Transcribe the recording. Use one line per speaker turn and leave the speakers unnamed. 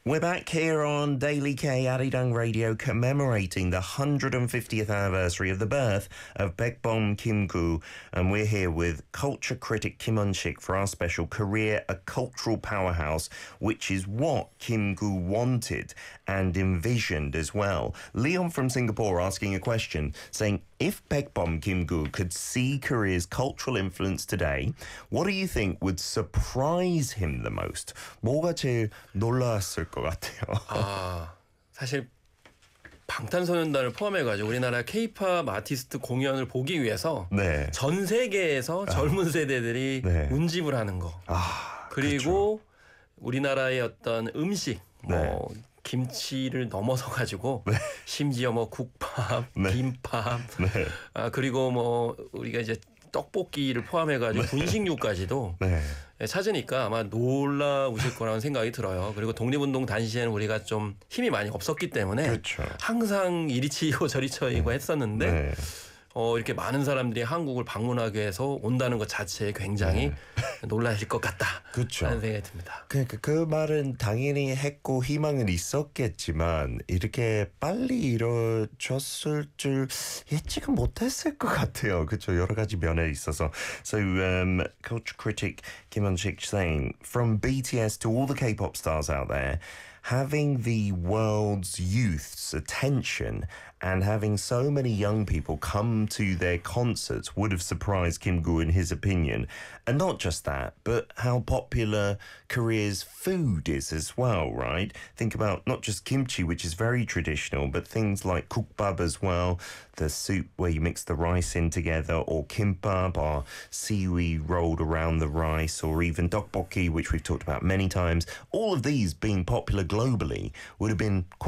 We're back here on Daily K Arirang Radio commemorating the 150th anniversary of the birth of Baekbom Kim-gu, and we're here with culture critic Kim Eun-sik for our special Korea, a cultural powerhouse, which is what Kim-gu wanted and envisioned as well. Leon from Singapore asking a question saying, if Baekbom Kim-gu could see Korea's cultural influence today, what do you think would surprise him the most? 뭐가 제일 놀랐을 것 같아요?
사실 방탄소년단을 포함해가지고 우리나라 K-팝 아티스트 공연을 보기 위해서 전 세계에서 젊은 세대들이 운집을 하는 거. 그리고 그렇죠. 우리나라의 어떤 음식, 김치를 넘어서 가지고 심지어 국밥, 김밥, 그리고 우리가 이제 떡볶이를 포함해가지고 분식류까지도 찾으니까 아마 놀라우실 거라는 생각이 들어요. 그리고 독립운동 당시에는 우리가 좀 힘이 많이 없었기 때문에 그렇죠. 항상 이리 치이고 저리 치이고 했었는데 이렇게 많은 사람들이 한국을 방문하기 위해서 온다는 것 자체에 굉장히 놀라실 것 같다. 그렇죠. 라는 생각이 듭니다.
그러니까 그 말은 당연히 했고 희망은 있었겠지만 이렇게 빨리 이루어졌을 줄 예측은 못했을 것 같아요. 그렇죠. 여러 가지 면에 있어서. So culture critic Kim Eun-sik saying, from BTS to all the K-pop stars out there, having the world's youth's attention and having so many young people come to their concerts would have surprised Kim-gu in his opinion. And not just that, but how popular Korea's food is as well, right? Think about not just kimchi, which is very traditional, but things like kukbap as well, the soup where you mix the rice in together, or kimbap, or seaweed rolled around the rice, or even tteokbokki, which we've talked about many times. All of these being popular globally would have been quite